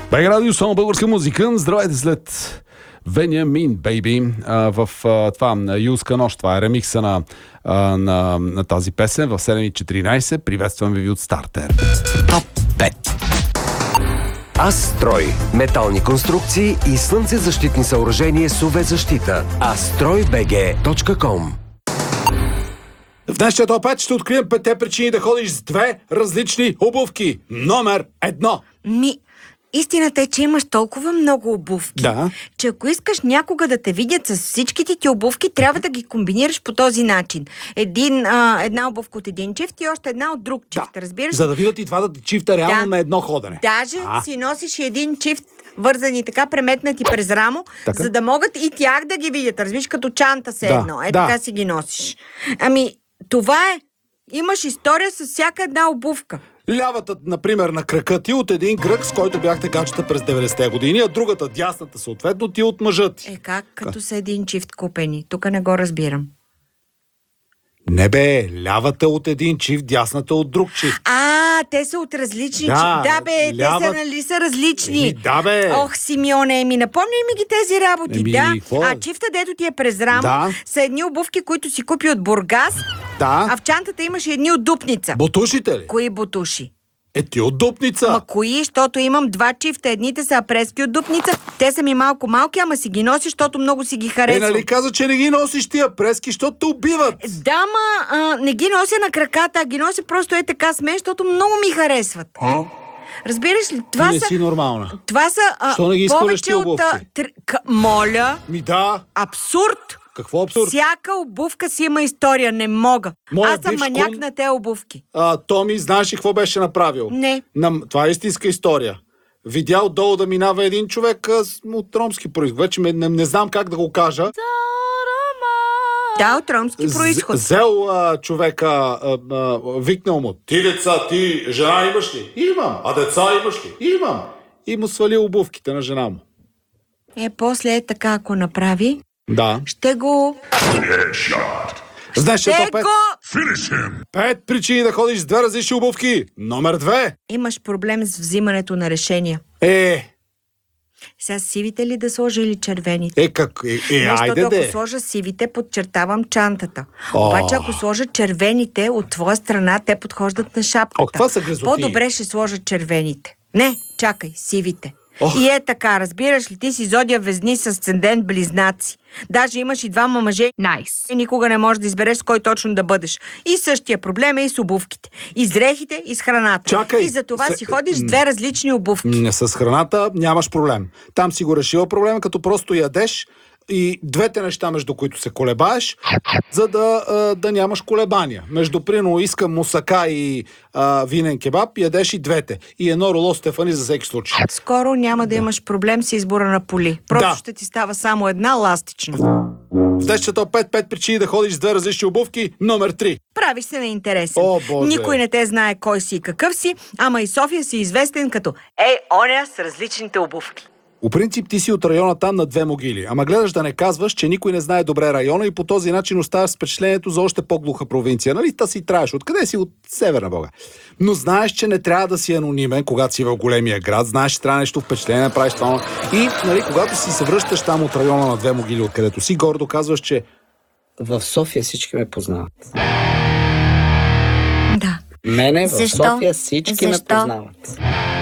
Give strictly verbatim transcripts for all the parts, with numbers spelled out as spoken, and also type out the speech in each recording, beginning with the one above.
Бег радио, само българска музика. Здравейте след Вениамин, бейби. В а, това на Юлска нощ. Това е ремикса на, а, на, на тази песен в седем и четиринайсет. Приветстваме ви от Стартер. Топ пет. Астрой. Метални конструкции и слънцезащитни съоръжения с ю ви защита. астрой би джи точка ком. В днешния топ пет ще открием петте причини да ходиш с две различни обувки. Номер едно. Ми, истината е, че имаш толкова много обувки, Да. че ако искаш някога да те видят с всичките ти обувки, трябва да ги комбинираш по този начин. Един, а, една обувка от един чифт и още една от друг чифт, Да. разбираш? За да видят и двата чифта реално Да. на едно ходене. Даже А. си носиш един чифт, вързани така, преметнати през рамо, Така. за да могат и тях да ги видят. Разбираш, като чанта се Да, едно. Е, да. така си ги носиш. Ами, това е. Имаш история с всяка една обувка. Лявата, например, на крака ти от един кръг, с който бяхте качета през деветдесетте години, а другата, дясната, съответно, ти от мъжа ти. Е, как? Като са един чифт купени. Тук не го разбирам. Не бе, лявата от един чифт, дясната от друг чифт. А, те са от различни. Да, чи- да бе, лява- те са, нали, са различни. Еми, да, бе. Ох, Симеоне, ми напомни ми ги тези работи. Еми, да. какво? А чифта, дето ти е през рамо, Да. са едни обувки, които си купи от Бургас, Да. а в чантата имаш едни от Дупница. Бутушите ли? Кои бутуши? Е, ти от Дупница. Ма кои, защото имам два чифта. Едните са апрески от Дупница. Те са ми малко малки, ама си ги носи, защото много си ги Е, харесвам. нали каза, че не ги носиш тия прески, защото те убиват. Да, ма а, не ги нося на краката, а ги нося просто е така с мен, защото много ми харесват. А? Разбираш ли? Това Не са... си нормална. Това са а, Що не ги изхвърляш повече тия от... обувки? а, тр... К... Моля, Ми да. абсурд! Какво абсурд? Всяка обувка си има история, не мога. Моя Аз съм бивш маняк кум- на те обувки. А, Томи, знаеш ли какво беше направил? Не. Нам... Това е истинска история. Видял долу да минава един човек а, с- от ромски произход. Вече ме- не, не знам как да го кажа. Да, от ромски происход. З- Зел а, човека, а, а, викнал му: ти деца, ти жена имаш ли? Имам. А деца имаш ли? Имам. И му свали обувките на жена му. Е, после е така, ако направи, Да. ще го... Знаеш, че Ще то пет... го... пет причини да ходиш с две различни обувки. Номер две. Имаш проблем с взимането на решения. Е, Сега сивите ли да сложа или червените? е как? Е, е Не, айде защото де. ако сложа сивите, подчертавам чантата. О. Обаче ако сложа червените от твоя страна, те подхождат на шапката. О, това са гризотии. По-добре ще сложа червените. Не, чакай, сивите. Ох. И е така, разбираш ли, ти си зодия Везни с асцендент Близнаци. Даже имаш и двама мъже. Найс. И никога не можеш да избереш с кой точно да бъдеш. И същия проблем е и с обувките. И с дрехите, и с храната. Чакай, И за това се- си ходиш с две различни обувки. Не с храната нямаш проблем. Там си го решила проблема, като просто ядеш и двете неща, между които се колебаеш, за да, а, да нямаш колебания. Между, прино, искам мусака и а, винен кебаб, ядеш и двете. И едно роло Стефани за всеки случай. Скоро няма да имаш проблем с избора на поли. Просто Да. ще ти става само една ластична. В днешното пет пет причини да ходиш с две различни обувки. Номер три. Правиш се на интересен. О, Боже. Никой не те знае кой си и какъв си, ама и София си известен като ей, оня с различните обувки. По принцип ти си от района там на две могили, ама гледаш да не казваш, че никой не знае добре района и по този начин оставаш с впечатлението за още по-глуха провинция. Нали, та си траеш. Откъде си? От Северна Бога. Но знаеш, че не трябва да си анонимен, когато си в големия град. Знаеш, че трябва нещо впечатление да правиш това. И, нали, когато си се връщаш там от района на две могили, откъдето си, гордо казваш, че В София всички ме познават. Да. Мене в Защо? София всички ме Защо? познават.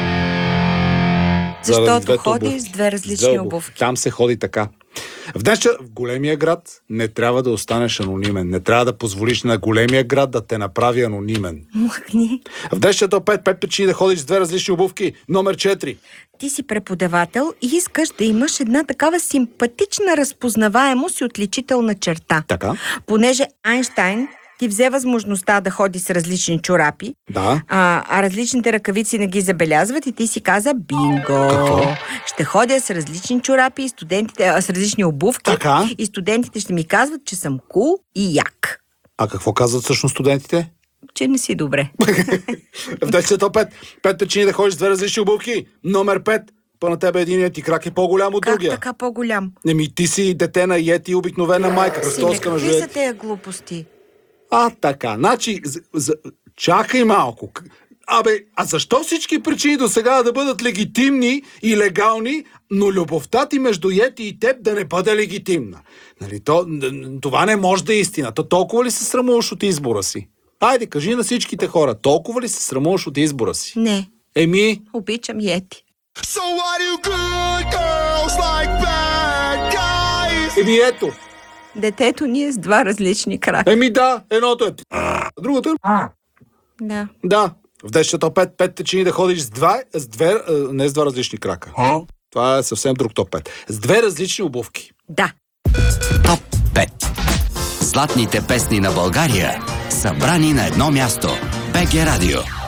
заради Защото двете ходи обувки. с две различни За обувки. Там се ходи така. В днешния, в големия град не трябва да останеш анонимен. Не трябва да позволиш на големия град да те направи анонимен. Махни. В днешния пет пет причини да ходиш с две различни обувки. Номер четири. Ти си преподавател и искаш да имаш една такава симпатична разпознаваемост и отличителна черта. Така. Понеже Айнщайн ти взе възможността да ходи с различни чорапи, Да. а, а различните ръкавици не ги забелязват и ти си каза бинго. Какво? Ще ходя с различни чорапи и студентите, а, с различни обувки Така. и студентите ще ми казват, че съм кул и як. А какво казват всъщност студентите? Че не си добре. В днешния пет. Пет причини да ходиш с две различни обувки. Номер пет. Па на тебе единият ти крак е по-голям от Как другия. така по-голям? Еми ти си дете на Йети и обикновена майка. Силе, Кръстовска между какви са Йети. тези глупости? А, така. Значи, з- з- чакай малко. К- Абе, а защо всички причини до сега да бъдат легитимни и легални, но любовта ти между Йети и теб да не бъде легитимна? Нали, то, това не може да е истина. То толкова ли се срамуваш от избора си? Айде, кажи на всичките хора, толкова ли се срамуваш от избора си? Не, Еми, обичам Йети. So why do good girls like bad guys? еми ето. Детето ни е с два различни крака. Еми да, едното е другото е... Да. Да, в десет пет, пет течени да ходиш с два, с две, а, не с два различни крака. Това е съвсем друг топ пет. С две различни обувки. Да. Топ пет. Златните песни на България, събрани на едно място. БГ Радио.